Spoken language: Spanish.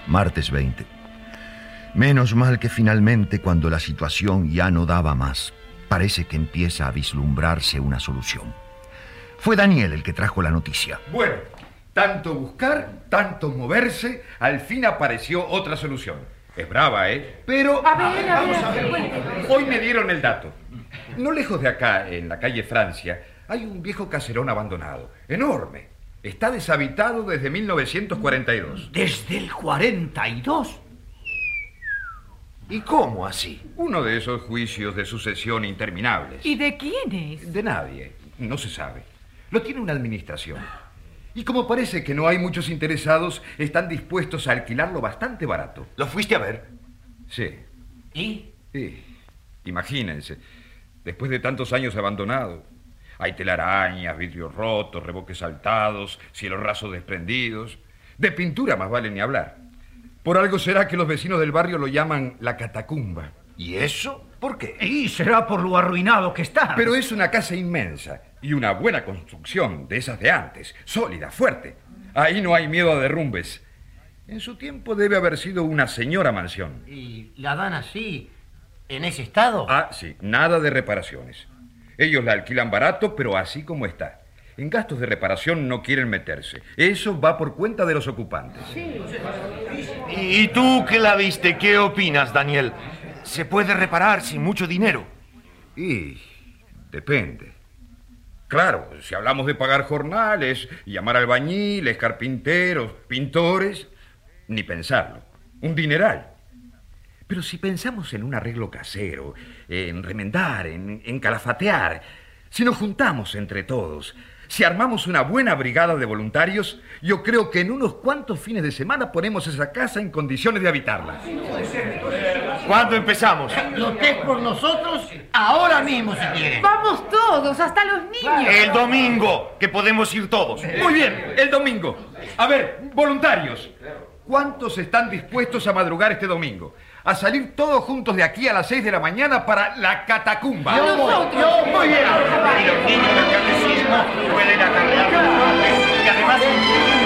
Martes 20. Menos mal que finalmente, cuando la situación ya no daba más, parece que empieza a vislumbrarse una solución. Fue Daniel el que trajo la noticia. Bueno, tanto buscar, tanto moverse, al fin apareció otra solución. Es brava, ¿eh? Pero... Vamos a ver. Hoy me dieron el dato. No lejos de acá, en la calle Francia, hay un viejo caserón abandonado, enorme. Está deshabitado desde 1942. ¿Desde el 42? ¿Y cómo así? Uno de esos juicios de sucesión interminables. ¿Y de quién es? De nadie, no se sabe. Lo tiene una administración. Y como parece que no hay muchos interesados, están dispuestos a alquilarlo bastante barato. ¿Lo fuiste a ver? Sí. ¿Y? Sí. Imagínense, después de tantos años abandonado, hay telarañas, vidrios rotos, revoques saltados, cielos rasos desprendidos. De pintura más vale ni hablar. Por algo será que los vecinos del barrio lo llaman la catacumba. ¿Y eso? ¿Por qué? Y será por lo arruinado que está. Pero es una casa inmensa y una buena construcción, de esas de antes, sólida, fuerte. Ahí no hay miedo a derrumbes. En su tiempo debe haber sido una señora mansión. ¿Y la dan así, en ese estado? Ah, sí, nada de reparaciones. Ellos la alquilan barato, pero así como está. En gastos de reparación no quieren meterse. Eso va por cuenta de los ocupantes. ¿Y tú que la viste? ¿Qué opinas, Daniel? ¿Se puede reparar sin mucho dinero? Y depende. Claro, si hablamos de pagar jornales, llamar albañiles, carpinteros, pintores, ni pensarlo. Un dineral. Pero si pensamos en un arreglo casero, en remendar, en calafatear, si nos juntamos entre todos, si armamos una buena brigada de voluntarios, yo creo que en unos cuantos fines de semana ponemos esa casa en condiciones de habitarla. ¿Cuándo empezamos? Lo que es por nosotros, ahora mismo si quieren. Vamos todos, hasta los niños. El domingo, que podemos ir todos. Muy bien, el domingo. A ver, voluntarios, ¿cuántos están dispuestos a madrugar este domingo? A salir todos juntos de aquí a las 6 de la mañana para la catacumba. Nosotros. Muy bien. Y los niños del catecismo pueden acarrear los muebles y además